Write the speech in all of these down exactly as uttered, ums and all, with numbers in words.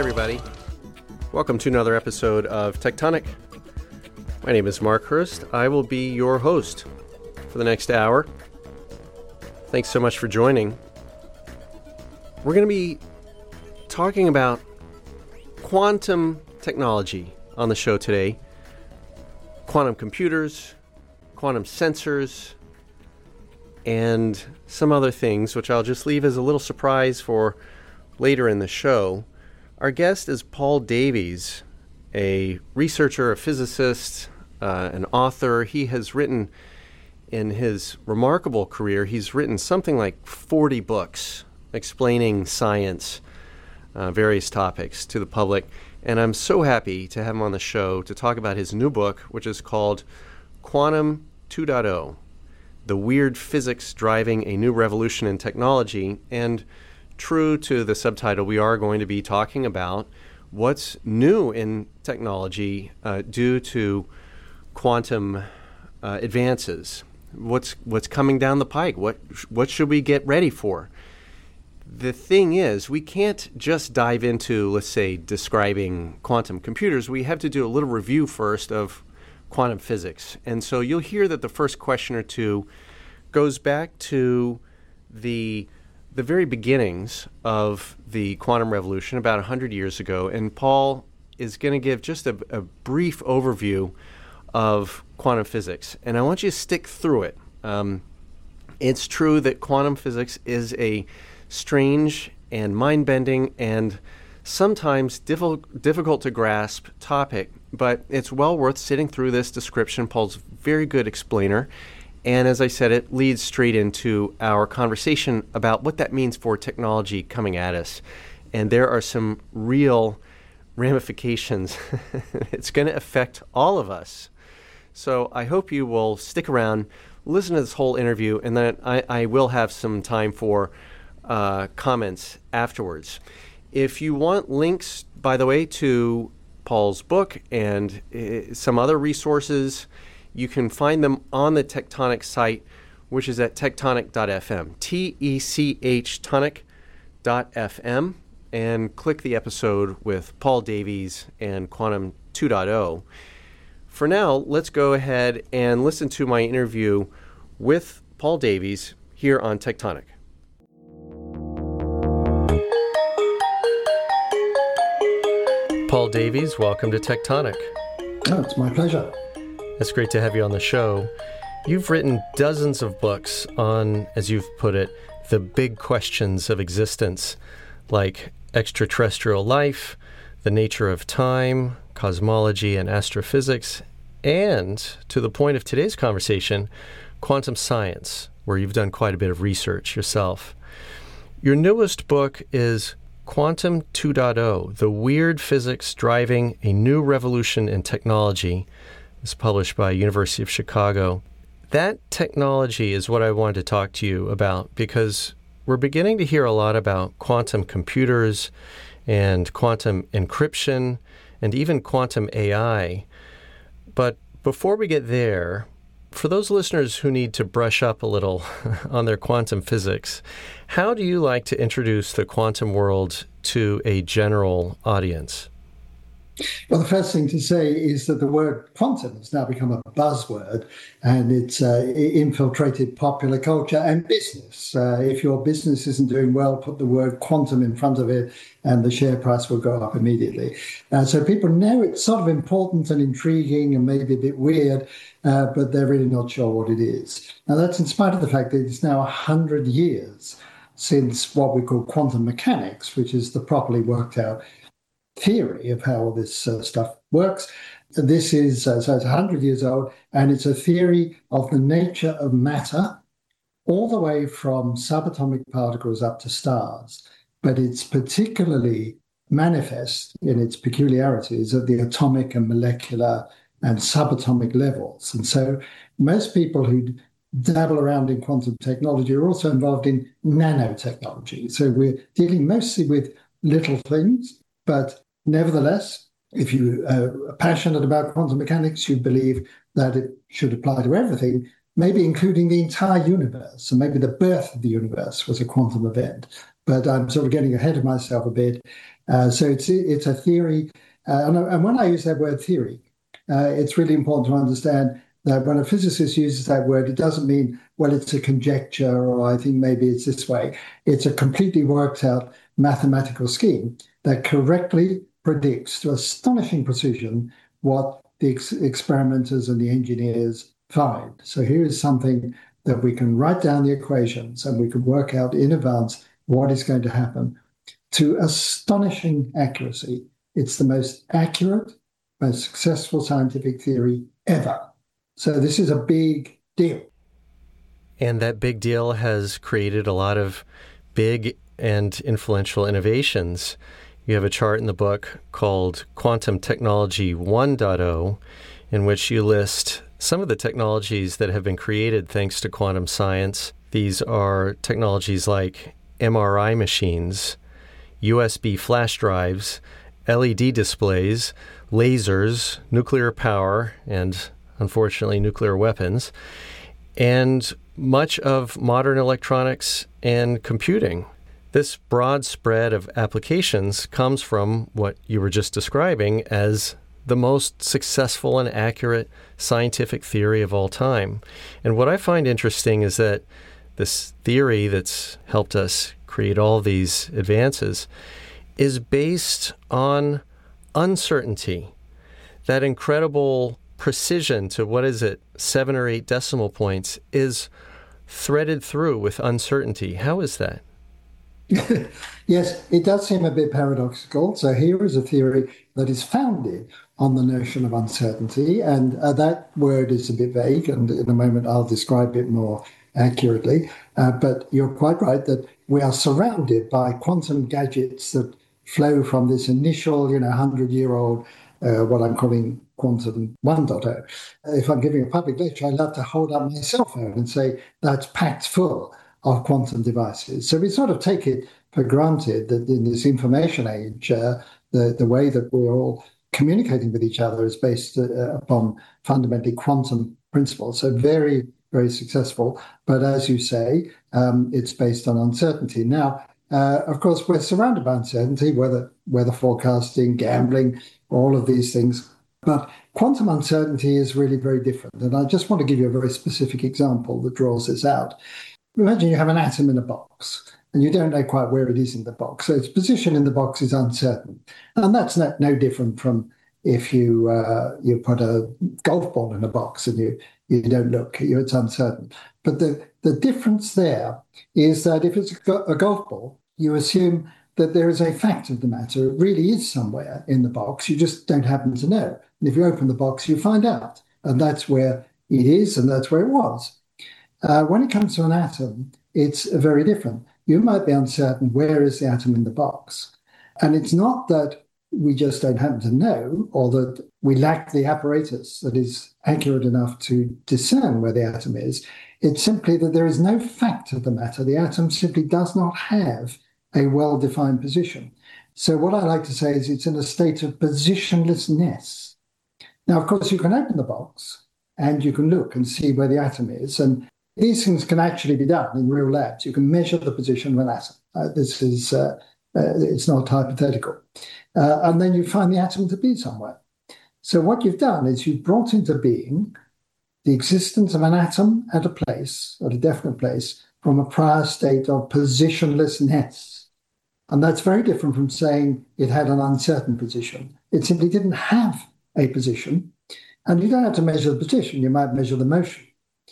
everybody. Welcome to another episode of Tectonic. My name is Mark Hurst. I will be your host for the next hour. Thanks so much for joining. We're going to be talking about quantum technology on the show today. Quantum computers, quantum sensors, and some other things, which I'll just leave as a little surprise for later in the show. Our guest is Paul Davies, a researcher, a physicist, uh, an author. He has written, in his remarkable career, he's written something like forty books explaining science, uh, various topics to the public. And I'm so happy to have him on the show to talk about his new book, which is called Quantum two point oh, The Weird Physics Driving a New Revolution in Technology. And true to the subtitle, we are going to be talking about what's new in technology uh, due to quantum uh, advances. What's what's coming down the pike? What what should we get ready for? The thing is, we can't just dive into, let's say, describing quantum computers. We have to do a little review first of quantum physics. And so you'll hear that the first question or two goes back to the the very beginnings of the quantum revolution about one hundred years ago. And Paul is going to give just a, a brief overview of quantum physics. And I want you to stick through it. Um, it's true that quantum physics is a strange and mind-bending and sometimes diffi- difficult to grasp topic, but it's well worth sitting through this description. Paul's a very good explainer. And as I said, it leads straight into our conversation about what that means for technology coming at us. And there are some real ramifications. It's going to affect all of us. So I hope you will stick around, listen to this whole interview, and then I, I will have some time for uh, comments afterwards. If you want links, by the way, to Paul's book and uh, some other resources, you can find them on the Tectonic site, which is at tectonic dot f m, T E C H tonic dot f m, and click the episode with Paul Davies and Quantum two point oh. For now, let's go ahead and listen to my interview with Paul Davies here on Tectonic. Paul Davies, welcome to Tectonic. Oh, it's my pleasure. It's great to have you on the show. You've written dozens of books on, as you've put it, the big questions of existence, like extraterrestrial life, the nature of time, cosmology and astrophysics, and, to the point of today's conversation, quantum science, where you've done quite a bit of research yourself. Your newest book is Quantum two point oh, The Weird Physics Driving a New Revolution in Technology. It's published by University of Chicago. That technology is what I wanted to talk to you about, because we're beginning to hear a lot about quantum computers and quantum encryption and even quantum A I. But before we get there, for those listeners who need to brush up a little on their quantum physics, how do you like to introduce the quantum world to a general audience? Well, the first thing to say is that the word quantum has now become a buzzword, and it's uh, infiltrated popular culture and business. Uh, if your business isn't doing well, put the word quantum in front of it, and the share price will go up immediately. Uh, so people know it's sort of important and intriguing and maybe a bit weird, uh, but they're really not sure what it is. Now, that's in spite of the fact that it's now one hundred years since what we call quantum mechanics, which is the properly worked out theory of how all this uh, stuff works. This is, uh, so it's one hundred years old, and it's a theory of the nature of matter all the way from subatomic particles up to stars. But it's particularly manifest in its peculiarities at the atomic and molecular and subatomic levels. And so most people who dabble around in quantum technology are also involved in nanotechnology. So we're dealing mostly with little things, but nevertheless, if you are passionate about quantum mechanics, you believe that it should apply to everything, maybe including the entire universe. And maybe the birth of the universe was a quantum event. But I'm sort of getting ahead of myself a bit. Uh, so it's it's a theory, uh, and, and when I use that word theory, uh, it's really important to understand that when a physicist uses that word, it doesn't mean, well, it's a conjecture, or I think maybe it's this way. It's a completely worked out mathematical scheme that correctly predicts to astonishing precision what the ex- experimenters and the engineers find. So here is something that we can write down the equations and we can work out in advance what is going to happen to astonishing accuracy. It's the most accurate, most successful scientific theory ever. So this is a big deal. And that big deal has created a lot of big and influential innovations. You have a chart in the book called Quantum Technology one point oh, in which you list some of the technologies that have been created thanks to quantum science. These are technologies like M R I machines, U S B flash drives, L E D displays, lasers, nuclear power, and unfortunately nuclear weapons, and much of modern electronics and computing. This broad spread of applications comes from what you were just describing as the most successful and accurate scientific theory of all time. And what I find interesting is that this theory that's helped us create all these advances is based on uncertainty, that incredible precision to, what is it, seven or eight decimal points is threaded through with uncertainty. How is that? Yes, it does seem a bit paradoxical. So here is a theory that is founded on the notion of uncertainty, and uh, that word is a bit vague, and in a moment I'll describe it more accurately. Uh, but you're quite right that we are surrounded by quantum gadgets that flow from this initial, you know, hundred-year-old, uh, what I'm calling quantum one point oh. If I'm giving a public lecture, I love to hold up my cell phone and say that's packed full of quantum devices. So we sort of take it for granted that in this information age, uh, the, the way that we're all communicating with each other is based uh, upon fundamentally quantum principles. So very, very successful. But as you say, um, it's based on uncertainty. Now, uh, of course, we're surrounded by uncertainty, weather, weather forecasting, gambling, all of these things. But quantum uncertainty is really very different. And I just want to give you a very specific example that draws this out. Imagine you have an atom in a box and you don't know quite where it is in the box. So its position in the box is uncertain. And that's not, no different from if you uh, you put a golf ball in a box and you, you don't look, you, it's uncertain. But the, the difference there is that if it's a, a golf ball, you assume that there is a fact of the matter. It really is somewhere in the box. You just don't happen to know. And if you open the box, you find out. And that's where it is and that's where it was. Uh, when it comes to an atom, it's very different. You might be uncertain where is the atom in the box. And it's not that we just don't happen to know or that we lack the apparatus that is accurate enough to discern where the atom is. It's simply that there is no fact of the matter. The atom simply does not have a well-defined position. So what I like to say is it's in a state of positionlessness. Now, of course, you can open the box and you can look and see where the atom is. And these things can actually be done in real labs. You can measure the position of an atom. Uh, this is, uh, uh, it's not hypothetical. Uh, and then you find the atom to be somewhere. So what you've done is you've brought into being the existence of an atom at a place, at a definite place, from a prior state of positionlessness. And that's very different from saying it had an uncertain position. It simply didn't have a position. And you don't have to measure the position. You might measure the motion.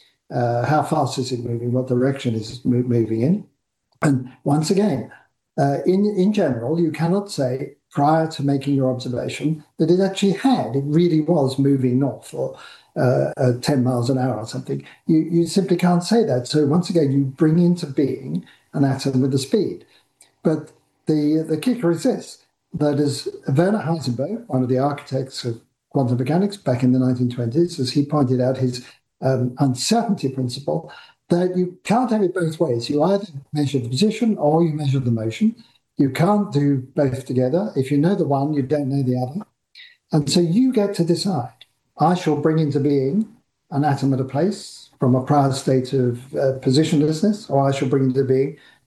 Uh, how fast is it moving? What direction is it moving in? And once again, uh, in, in general, you cannot say prior to making your observation that it actually had, it really was moving north or uh, uh, ten miles an hour or something. You, you simply can't say that. So once again, you bring into being an atom with a speed. But the, the kicker is this, that as Werner Heisenberg, one of the architects of quantum mechanics back in the nineteen twenties, as he pointed out, his Um, uncertainty principle, that you can't have it both ways. You either measure the position or you measure the motion. You can't do both together. If you know the one, you don't know the other. And so you get to decide. I shall bring into being an atom at a place from a prior state of uh, positionlessness, or I shall bring into being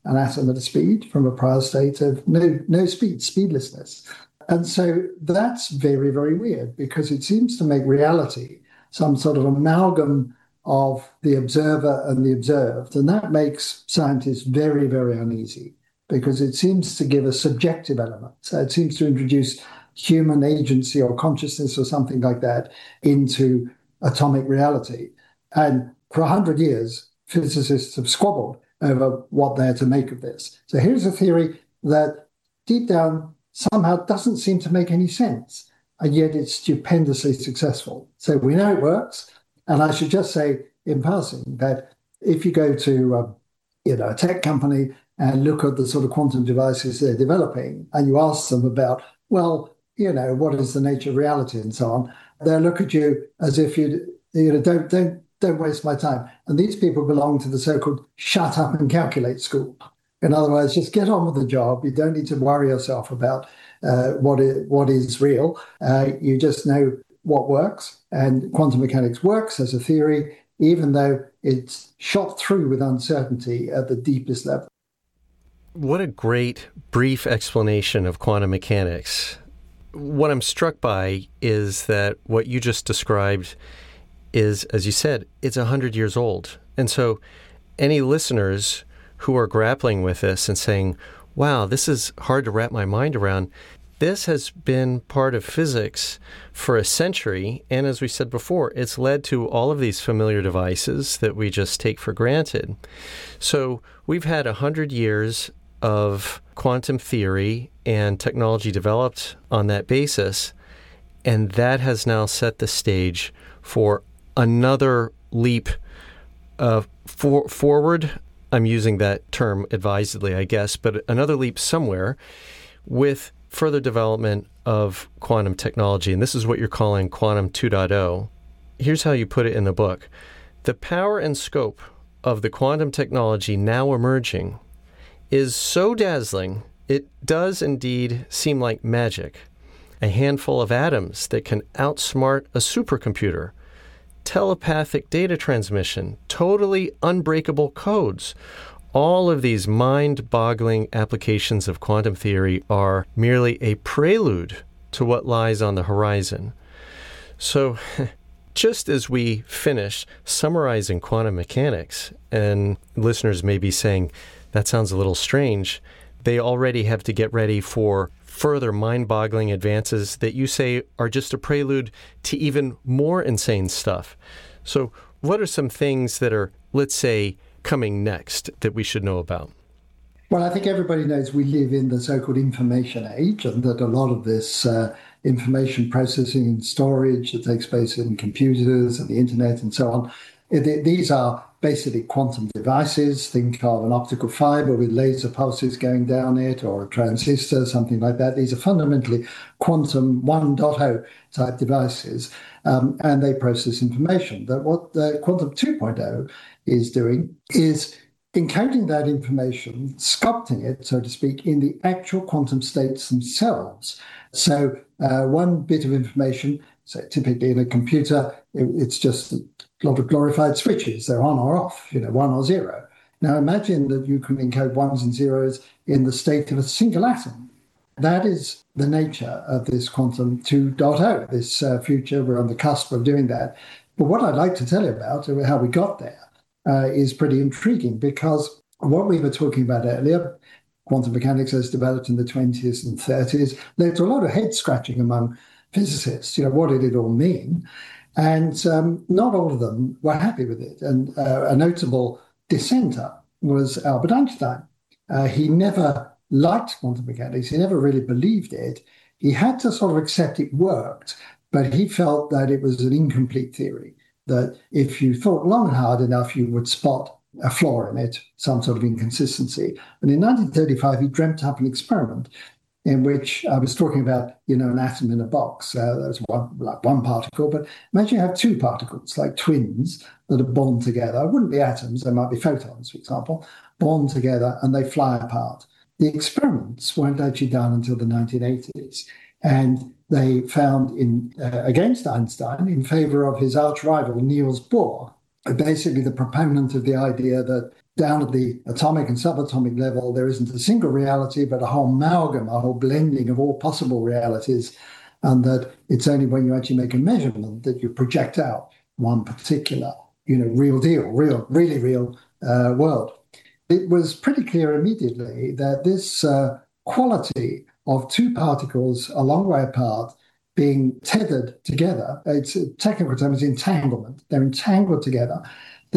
an atom at a speed from a prior state of no, no speed, speedlessness. And so that's very, very weird because it seems to make reality some sort of amalgam of the observer and the observed. And that makes scientists very, very uneasy because it seems to give a subjective element. So it seems to introduce human agency or consciousness or something like that into atomic reality. And for one hundred years, physicists have squabbled over what they're to make of this. So here's a theory that deep down somehow doesn't seem to make any sense, and yet it's stupendously successful. So we know it works. And I should just say in passing that if you go to um, you know, a tech company and look at the sort of quantum devices they're developing, and you ask them about, well, you know, what is the nature of reality and so on, they'll look at you as if you, you know, don't, don't, don't waste my time. And these people belong to the so-called shut up and calculate school. In other words, just get on with the job. You don't need to worry yourself about uh, what is, what is real. Uh, you just know what works. And quantum mechanics works as a theory, even though it's shot through with uncertainty at the deepest level. What a great brief explanation of quantum mechanics. What I'm struck by is that what you just described is, as you said, it's one hundred years old. And so any listeners who are grappling with this and saying, wow, this is hard to wrap my mind around, this has been part of physics for a century. And as we said before, it's led to all of these familiar devices that we just take for granted. So we've had one hundred years of quantum theory and technology developed on that basis, and that has now set the stage for another leap uh, for, forward. I'm using that term advisedly, I guess, but another leap somewhere with further development of quantum technology. And this is what you're calling quantum two point oh. Here's how you put it in the book. The power and scope of the quantum technology now emerging is so dazzling, it does indeed seem like magic. A handful of atoms that can outsmart a supercomputer, telepathic data transmission, totally unbreakable codes. All of these mind-boggling applications of quantum theory are merely a prelude to what lies on the horizon. So, just as we finish summarizing quantum mechanics, and listeners may be saying, that sounds a little strange, they already have to get ready for further mind-boggling advances that you say are just a prelude to even more insane stuff. So what are some things that are, let's say, coming next that we should know about? Well, I think everybody knows we live in the so-called information age, and that a lot of this uh, information processing and storage that takes place in computers and the internet and so on, it, these are basically quantum devices. Think of an optical fiber with laser pulses going down it, or a transistor, something like that. These are fundamentally quantum one point oh type devices, um, and they process information. That what the quantum two point oh is doing is encoding that information, sculpting it, so to speak, in the actual quantum states themselves. So uh, one bit of information, so typically in a computer, it, it's just a lot of glorified switches. They're on or off, you know, one or zero. Now imagine that you can encode ones and zeros in the state of a single atom. That is the nature of this quantum two point oh, this uh, future. We're on the cusp of doing that. But what I'd like to tell you about, how we got there, uh, is pretty intriguing, because what we were talking about earlier, quantum mechanics as developed in the twenties and thirties, led to a lot of head scratching among physicists. You know, what did it all mean? And um, not all of them were happy with it. And uh, a notable dissenter was Albert Einstein. Uh, he never liked quantum mechanics. He never really believed it. He had to sort of accept it worked, but he felt that it was an incomplete theory, that if you thought long and hard enough, you would spot a flaw in it, some sort of inconsistency. And in nineteen thirty-five, he dreamt up an experiment in which I was talking about, you know, an atom in a box. Uh, there's one, like one particle, but imagine you have two particles, like twins, that are bond together. It wouldn't be atoms, they might be photons, for example, bond together and they fly apart. The experiments weren't actually done until the nineteen eighties. And they found in uh, against Einstein, in favor of his arch rival, Niels Bohr, basically the proponent of the idea that down at the atomic and subatomic level, there isn't a single reality, but a whole amalgam, a whole blending of all possible realities, and that it's only when you actually make a measurement that you project out one particular, you know, real deal, real, really real uh, world. It was pretty clear immediately that this uh, quality of two particles a long way apart being tethered together, it's a technical term is entanglement. They're entangled together.